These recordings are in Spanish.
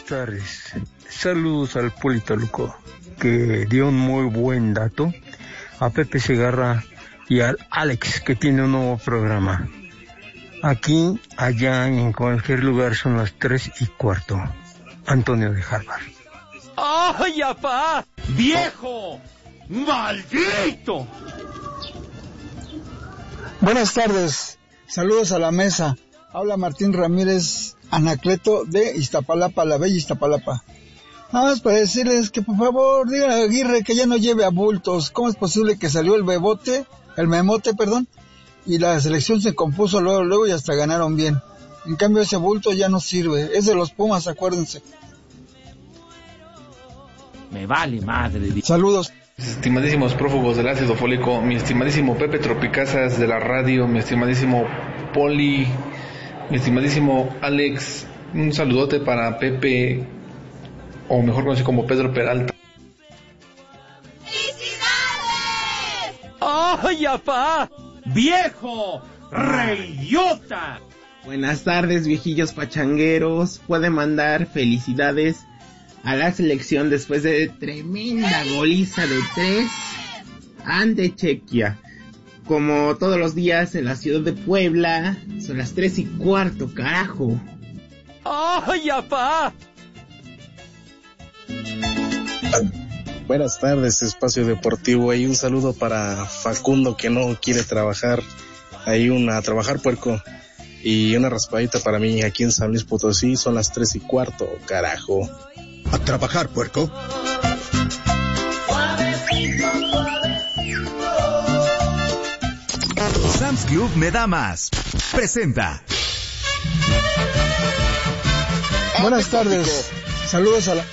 tardes. Saludos al Politoluco, que dio un muy buen dato, a Pepe Segarra y al Alex, que tiene un nuevo programa. Aquí, allá, en cualquier lugar son las 3:15. Antonio de Harvard. ¡Ay, apá! ¡Viejo! ¡Maldito! Buenas tardes, saludos a la mesa. Habla Martín Ramírez Anacleto de Iztapalapa, la bella Iztapalapa. Nada más para decirles que por favor digan a Aguirre que ya no lleve a bultos. ¿Cómo es posible que salió el memote, y la selección se compuso luego y hasta ganaron bien? En cambio ese bulto ya no sirve, es de los Pumas, acuérdense. Me vale madre. Saludos. Estimadísimos prófugos del ácido fólico, mi estimadísimo Pepe Tropicazas de la radio, mi estimadísimo Poli, mi estimadísimo Alex, un saludote para Pepe, o mejor conocido como Pedro Peralta. ¡Felicidades! ¡Ay, apá! ¡Viejo! ¡Reyota! Buenas tardes, viejillos pachangueros. Pueden mandar felicidades a la selección después de tremenda goliza de 3 ante Chequia. Como todos los días en la ciudad de Puebla, son las 3:15, carajo. ¡Ay, apá! Buenas tardes, Espacio Deportivo. Hay un saludo para Facundo, que no quiere trabajar. Hay a trabajar, puerco. Y una raspadita para mí aquí en San Luis Potosí. Son las 3:15, carajo. A trabajar, puerco. Sam's Club me da más. Presenta. Buenas tardes. Saludos a la...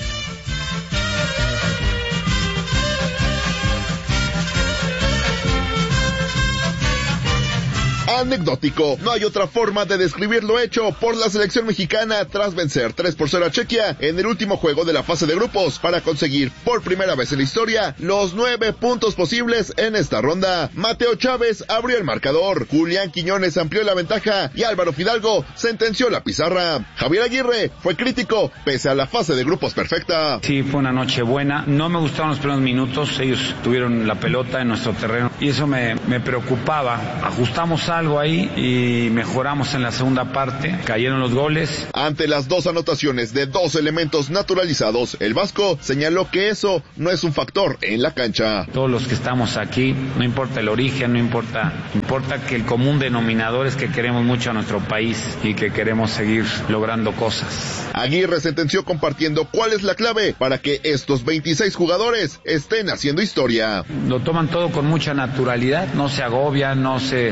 Anecdótico. No hay otra forma de describir lo hecho por la selección mexicana tras vencer 3-0 a Chequia en el último juego de la fase de grupos para conseguir por primera vez en la historia los 9 puntos posibles en esta ronda. Mateo Chávez abrió el marcador, Julián Quiñones amplió la ventaja y Álvaro Fidalgo sentenció la pizarra. Javier Aguirre fue crítico pese a la fase de grupos perfecta. Sí, fue una noche buena. No me gustaron los primeros minutos. Ellos tuvieron la pelota en nuestro terreno y eso me preocupaba. Ajustamos algo ahí y mejoramos en la segunda parte, cayeron los goles. Ante las 2 anotaciones de 2 elementos naturalizados, el vasco señaló que eso no es un factor en la cancha. Todos los que estamos aquí, no importa el origen, no importa que el común denominador es que queremos mucho a nuestro país y que queremos seguir logrando cosas. Aguirre sentenció compartiendo cuál es la clave para que estos 26 jugadores estén haciendo historia. Lo toman todo con mucha naturalidad, no se agobian, no se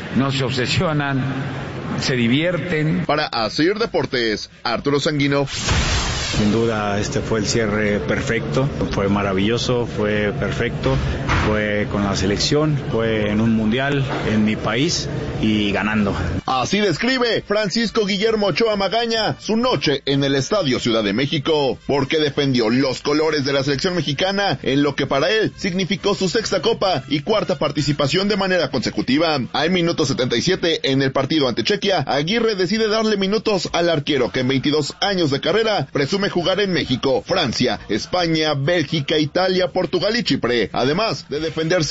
obsesionan, se divierten. Para Asir Deportes, Arturo Sanguino. Sin duda este fue el cierre perfecto, fue maravilloso, fue perfecto, fue con la selección, fue en un mundial en mi país y ganando. Así describe Francisco Guillermo Ochoa Magaña su noche en el Estadio Ciudad de México, porque defendió los colores de la selección mexicana en lo que para él significó su 6ª copa y 4ª participación de manera consecutiva. Al minuto 77 en el partido ante Chequia, Aguirre decide darle minutos al arquero que en 22 años de carrera presume jugar en México, Francia, España, Bélgica, Italia, Portugal y Chipre, además de defender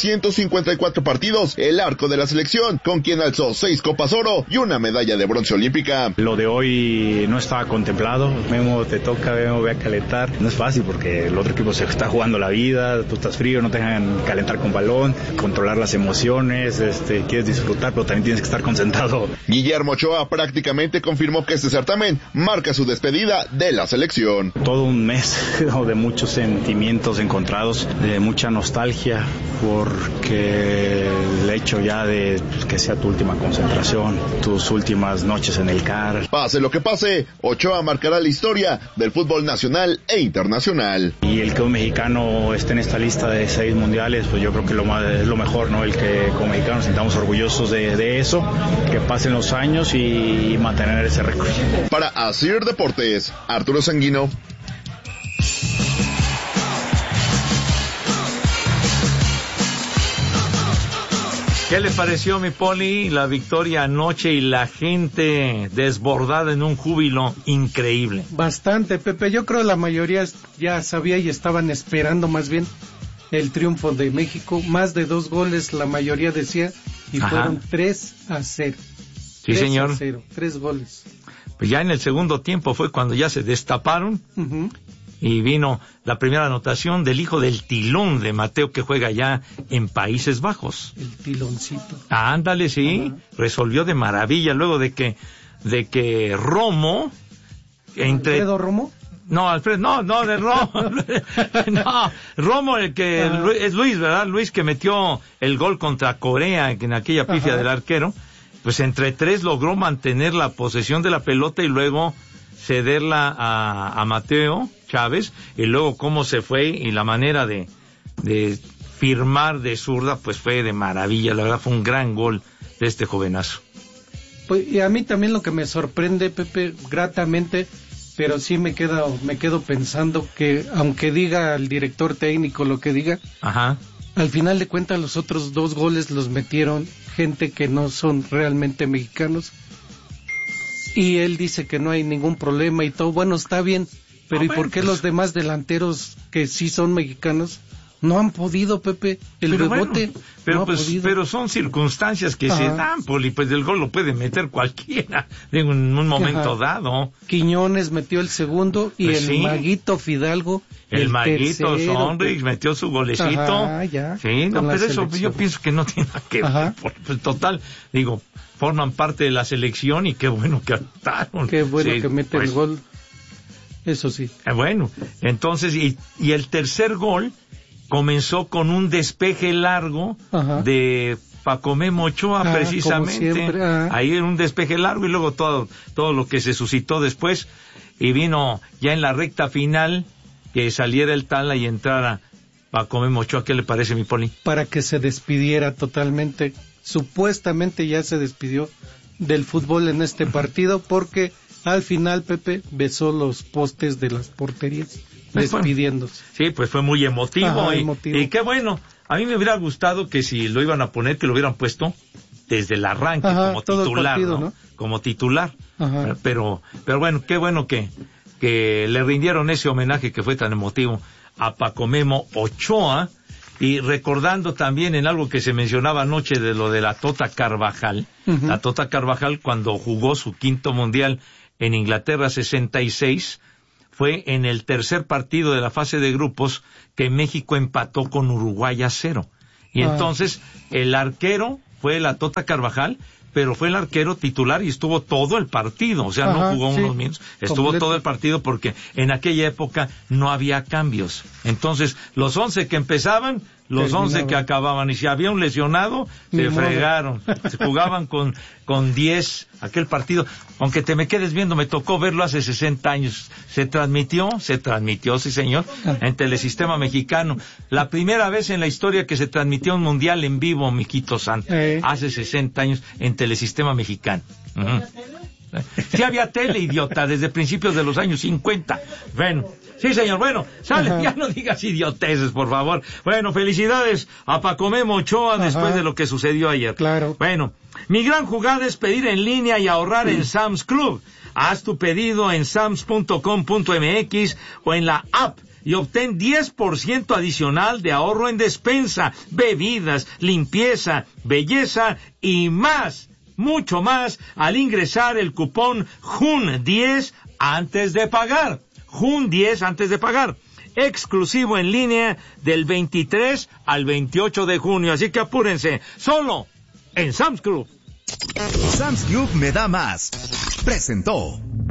154 partidos el arco de la selección, con quien alzó 6 copas oro y una medalla de bronce olímpica. Lo de hoy no estaba contemplado. Memo, te toca, Memo, ve a calentar. No es fácil porque el otro equipo se está jugando la vida, tú estás frío, no te dejan calentar con balón, controlar las emociones, quieres disfrutar, pero también tienes que estar concentrado. Guillermo Ochoa prácticamente confirmó que este certamen marca su despedida de la selección. Todo un mes de muchos sentimientos encontrados, de mucha nostalgia, porque el hecho ya de que sea tu última concentración, tus últimas noches en el CAR. Pase lo que pase, Ochoa marcará la historia del fútbol nacional e internacional. Y el que un mexicano esté en esta lista de 6 mundiales, pues yo creo que es lo mejor, ¿no? El que como mexicanos sintamos orgullosos de eso, que pasen los años y mantener ese récord. Para Asir Deportes, Arturo Sanguino. ¿Qué le pareció, mi Poli, la victoria anoche y la gente desbordada en un júbilo increíble? Bastante, Pepe. Yo creo la mayoría ya sabía y estaban esperando más bien el triunfo de México. Más de 2 goles, la mayoría decía, y fueron 3-0. Sí, señor. 3-0, 3 goles. Pues ya en el segundo tiempo fue cuando ya se destaparon. Y vino la primera anotación del hijo del Tilón de Mateo, que juega ya en Países Bajos. El Tiloncito. Ándale, sí. Resolvió de maravilla luego de que Romo... ¿Alfredo Romo? No, Alfredo, no, de Romo. No, Romo, el que es Luis, ¿verdad? Luis, que metió el gol contra Corea en aquella pifia del arquero. Pues entre 3 logró mantener la posesión de la pelota y luego cederla a Mateo Chávez, y luego cómo se fue y la manera de firmar de zurda, pues fue de maravilla. La verdad fue un gran gol de este jovenazo. Pues, y a mí también lo que me sorprende, Pepe, gratamente, pero sí me quedo pensando que aunque diga el director técnico lo que diga, al final de cuentas los otros 2 goles los metieron gente que no son realmente mexicanos, y él dice que no hay ningún problema y todo. Bueno, está bien, pero ¿y por qué los demás delanteros que sí son mexicanos no han podido, Pepe? El rebote pero son circunstancias que se dan, Poli. Pues el gol lo puede meter cualquiera en un momento dado. Quiñones metió el segundo y pues el Maguito Fidalgo el Maguito Sonrix metió su golecito. Sí, no, pero eso yo pienso que no tiene nada que ver. Pues, total, digo, forman parte de la selección y qué bueno que ataron. Qué bueno que mete el gol. Eso sí. Bueno, entonces, y el tercer gol comenzó con un despeje largo de Paco Memo Ochoa, precisamente. Ahí en un despeje largo, y luego todo lo que se suscitó después, y vino ya en la recta final que saliera el Tala y entrara Paco Memo Ochoa. ¿Qué le parece, mi Poli? Para que se despidiera totalmente. Supuestamente ya se despidió del fútbol en este partido, porque al final, Pepe, besó los postes de las porterías, despidiéndose. Sí, pues fue muy emotivo. Y qué bueno. A mí me hubiera gustado que si lo iban a poner, que lo hubieran puesto desde el arranque, como titular, partido, ¿no? Como titular. Pero bueno, qué bueno que le rindieron ese homenaje que fue tan emotivo a Paco Memo Ochoa. Y recordando también en algo que se mencionaba anoche de lo de la Tota Carvajal. La Tota Carvajal, cuando jugó su 5º mundial en Inglaterra 66, fue en el tercer partido de la fase de grupos que México empató con Uruguay 0. Y entonces el arquero fue la Tota Carvajal, pero fue el arquero titular y estuvo todo el partido. O sea, no jugó unos minutos, estuvo todo el partido, porque en aquella época no había cambios. Entonces, los 11 que empezaban, los 11 que acababan, y si había un lesionado, se fregaron. Se jugaban con 10 aquel partido. Aunque te me quedes viendo, me tocó verlo hace 60 años. Se transmitió, sí señor, en Telesistema Mexicano. La primera vez en la historia que se transmitió un mundial en vivo, mijito santo, hace 60 años en Telesistema Mexicano. Sí había tele, idiota, desde principios de los años 50. Bueno, sí señor, bueno, sale, ya no digas idioteces, por favor. Bueno, felicidades a Paco Memo Ochoa después de lo que sucedió ayer. Claro. Bueno, mi gran jugada es pedir en línea y ahorrar en Sam's Club. Haz tu pedido en sams.com.mx o en la app y obtén 10% adicional de ahorro en despensa, bebidas, limpieza, belleza y más, mucho más, al ingresar el cupón JUN10 antes de pagar. JUN10 antes de pagar. Exclusivo en línea del 23 al 28 de junio. Así que apúrense. Solo en Sam's Club. Sam's Club me da más. Presentó.